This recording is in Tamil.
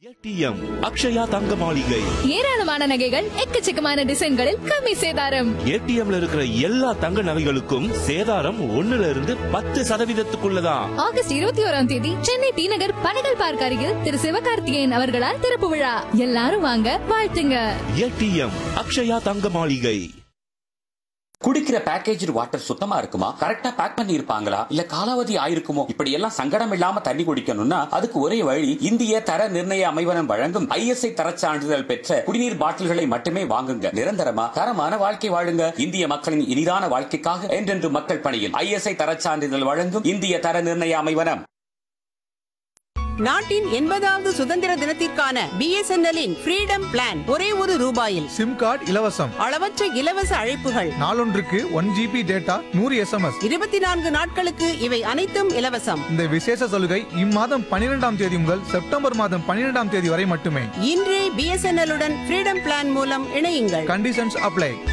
ஏடிஎம் அக்ஷயா தங்க மாளிகை. ஏராளமான நகைகள் எக்கச்சக்கமான டிசைன்களில் கம்மி சேதாரம். ஏடிஎம்ல இருக்கிற எல்லா தங்க நகைகளுக்கும் சேதாரம் 1% ஆகஸ்ட் 21ஆம் தேதி சென்னை டி நகர் பனகல் பார்க் அருகில் திரு சிவகார்த்திகேயன் அவர்களால் திறப்பு விழா. எல்லாரும் வாங்க, வாழ்த்துங்க. ஏடிஎம் அக்ஷயா தங்க மாளிகை. குடிக்கிற பேக்கேஜ் வாட்டர் சுத்தமா இருக்குமா, கரெக்டா பேக் பண்ணி இருப்பாங்களா, இல்ல காலாவதி ஆயிருக்குமோ, இப்படி எல்லாம் சங்கடம் இல்லாம தண்ணி குடிக்கணும்னா அதுக்கு ஒரே வழி, இந்திய தர நிர்ணய அமைவனம் வழங்கும் ISI தரச் சான்றிதழ் பெற்ற குடிநீர் பாட்டில்களை மட்டுமே வாங்குங்க. நிரந்தரமா தரமான வாழ்க்கை வாழுங்க. இந்திய மக்களின் இனிதான வாழ்க்கைக்காக என்றென்று மக்கள் பணியில் ISI தரச் சான்றிதழ் வழங்கும் இந்திய தர நிர்ணய அமைவனம். நாட்டின் 80வது சுதந்திர தினத்திற்கான BSNL-இன் ஃப்ரீடம் பிளான் ஒரே ₹1. சிம் கார்டு இலவசம். அளவற்ற இலவச அழைப்புகள். நாளொன்றுக்கு 1 GB டேட்டா, 100 SMS. 24 நாட்களுக்கு இவை அனைத்தும் இலவசம். இந்த விசேஷ சலுகை இம்மாதம் 12ஆம் தேதி முதல் செப்டம்பர் மாதம் 12ஆம் தேதி வரை மட்டுமே. இன்றே BSNL-உடன் ஃப்ரீடம் பிளான் மூலம் இணையுங்கள். Conditions apply.